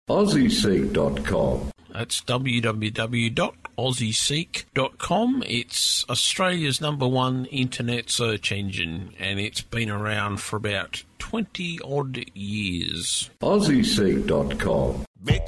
AussieSeek.com. That's www.aussieseek.com. It's Australia's #1 internet search engine, and it's been around for about 20-odd years. AussieSeek.com. Bet